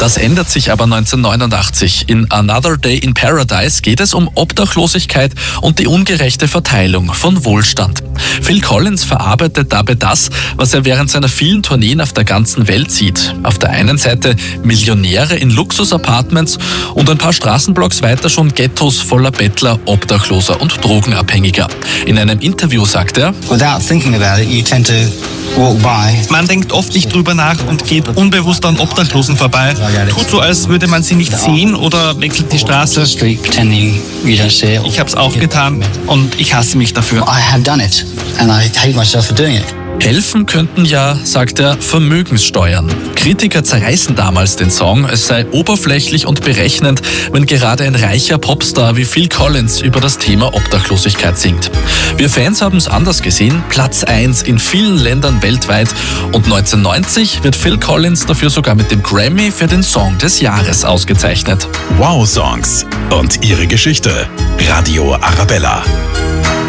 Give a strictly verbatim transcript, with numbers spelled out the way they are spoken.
Das ändert sich aber neunzehnhundertneunundachtzig. In Another Day in Paradise geht es um Obdachlosigkeit und die ungerechte Verteilung von Wohlstand. Phil Collins verarbeitet dabei das, was er während seiner vielen Tourneen auf der ganzen Welt sieht. Auf der einen Seite Millionäre in Luxus-Apartments und ein paar Straßenblocks weiter schon Ghettos voller Bettler, Obdachloser und Drogenabhängiger. In einem Interview sagt er: Without thinking about it, you tend to walk by. Man denkt oft nicht drüber nach und geht unbewusst an Obdachlosen vorbei. Tut so, als würde man sie nicht sehen oder wechselt die Straße. Ich hab's auch getan und ich hasse mich dafür. I have done it and I hate myself for doing it. Helfen könnten ja, sagt er, Vermögenssteuern. Kritiker zerreißen damals den Song, es sei oberflächlich und berechnend, wenn gerade ein reicher Popstar wie Phil Collins über das Thema Obdachlosigkeit singt. Wir Fans haben es anders gesehen, Platz eins in vielen Ländern weltweit, und neunzehnhundertneunzig wird Phil Collins dafür sogar mit dem Grammy für den Song des Jahres ausgezeichnet. Wow Songs und ihre Geschichte. Radio Arabella.